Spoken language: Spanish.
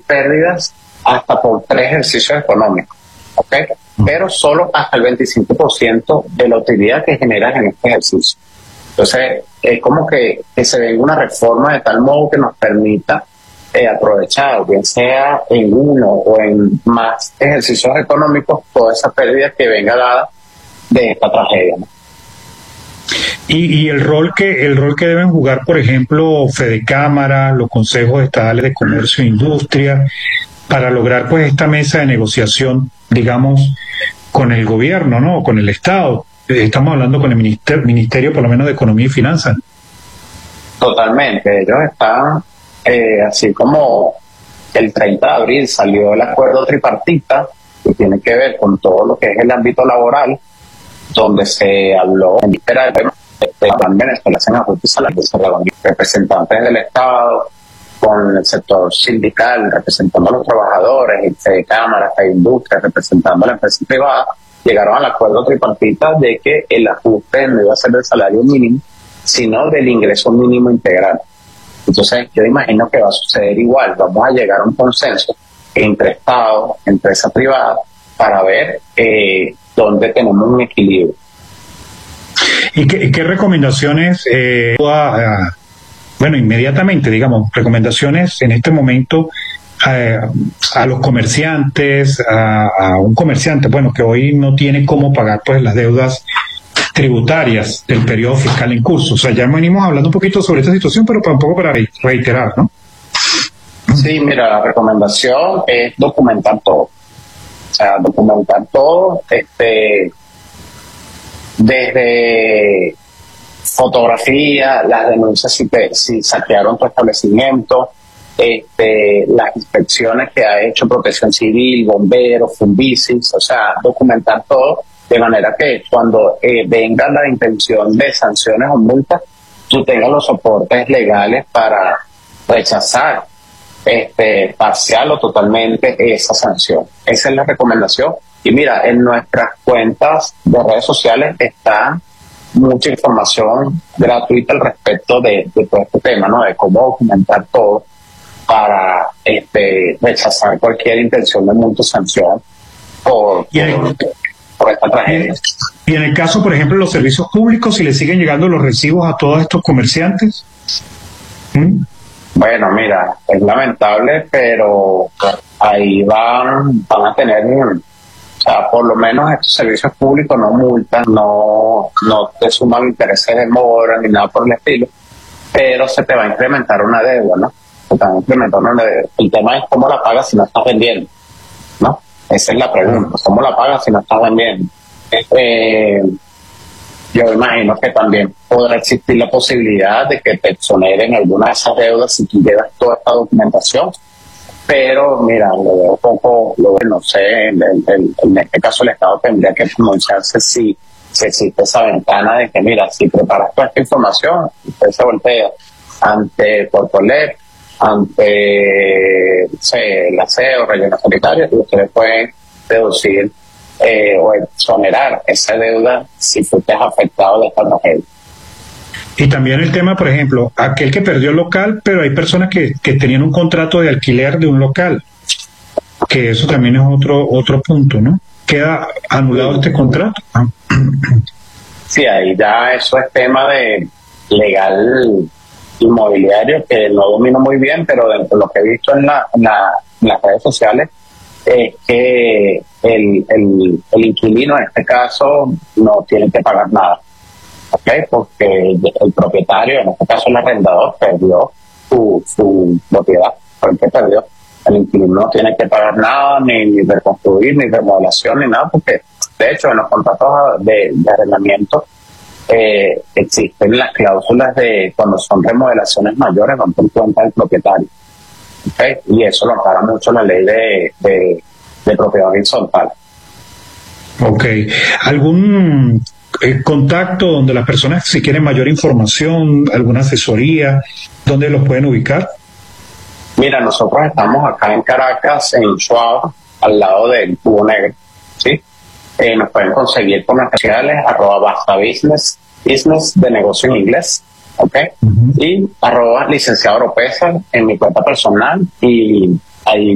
pérdidas hasta por 3 ejercicios económicos, ¿ok? Pero solo hasta el 25% de la utilidad que generas en este ejercicio. Entonces, es como que se venga una reforma de tal modo que nos permita aprovechar, bien sea en uno o en más ejercicios económicos, toda esa pérdida que venga dada de esta tragedia, ¿no? Y el rol que deben jugar, por ejemplo, Fedecámara, los consejos estatales de comercio e industria, para lograr pues esta mesa de negociación, digamos, con el gobierno, ¿no? Con el Estado. Estamos hablando con el ministerio por lo menos de Economía y Finanzas. Totalmente. Ellos están, así como el 30 de abril salió el acuerdo tripartita, que tiene que ver con todo lo que es el ámbito laboral, donde se habló en víspera de Venezuela hacen ajustes salariales, representantes del Estado, con el sector sindical, representando a los trabajadores, y cámaras, de industria, representando a la empresa privada, llegaron al acuerdo tripartita de que el ajuste no iba a ser del salario mínimo, sino del ingreso mínimo integral. Entonces, yo imagino que va a suceder igual. Vamos a llegar a un consenso entre Estado, empresa privada, para ver dónde tenemos un equilibrio. ¿Y qué recomendaciones, bueno, inmediatamente, digamos, recomendaciones en este momento a los comerciantes, a un comerciante, bueno, que hoy no tiene cómo pagar pues las deudas tributarias del periodo fiscal en curso? O sea, ya venimos hablando un poquito sobre esta situación, pero tampoco para reiterar, ¿no? Sí, mira, la recomendación es documentar todo. O sea, documentar todo, desde fotografía, las denuncias si saquearon tu establecimiento, las inspecciones que ha hecho Protección Civil, bomberos, Funvisis, o sea, documentar todo de manera que cuando venga la intención de sanciones o multas, tú tengas los soportes legales para rechazar parcial o totalmente esa sanción. Esa es la recomendación. Y mira, en nuestras cuentas de redes sociales está mucha información gratuita al respecto de todo este tema, ¿no? De cómo documentar todo para rechazar cualquier intención de multa o sanción por esta tragedia. Y en el caso, por ejemplo, de los servicios públicos, si le siguen llegando los recibos a todos estos comerciantes. Bueno, mira, es lamentable, pero ahí van a tener, o sea, por lo menos estos servicios públicos no multan, no te suman intereses de mora ni nada por el estilo, pero se te va a incrementar una deuda, ¿no? Se te va a incrementar una deuda. El tema es cómo la pagas si no estás vendiendo, ¿no? Esa es la pregunta, ¿cómo la pagas si no estás vendiendo? Yo imagino que también podrá existir la posibilidad de que te exoneren alguna de esas deudas si tú llevas toda esta documentación, pero mira, lo veo poco, no sé, en este caso el Estado tendría que pronunciarse si existe esa ventana de que mira, si preparas toda esta información, usted se voltea ante Portolep, ante el aseo, relleno sanitario, y ustedes pueden deducir o exonerar esa deuda si fuiste afectado de esta tragedia. Y también el tema, por ejemplo, aquel que perdió el local, pero hay personas que tenían un contrato de alquiler de un local, que eso también es otro punto, ¿no? ¿Queda anulado este contrato? Sí, ahí ya eso es tema de legal inmobiliario que no domino muy bien, pero dentro de lo que he visto en las redes sociales es que el inquilino en este caso no tiene que pagar nada, ¿ok? Porque el propietario, en este caso el arrendador, perdió su propiedad. ¿Por qué perdió? El inquilino no tiene que pagar nada, ni reconstruir, ni remodelación, ni nada, porque de hecho en los contratos de arrendamiento existen las cláusulas de cuando son remodelaciones mayores van por cuenta del propietario, ¿okay? Y eso lo ampara mucho la ley de propiedad horizontal. Ok. ¿Algún contacto donde las personas, si quieren mayor información, alguna asesoría, dónde los pueden ubicar? Mira, nosotros estamos acá en Caracas, en Chuao, al lado del Cubo Negro, ¿sí? Nos pueden conseguir por las redes sociales, @BastaBusiness, business de negocio en inglés, ¿ok? Y @licenciado Oropesa en mi cuenta personal, y ahí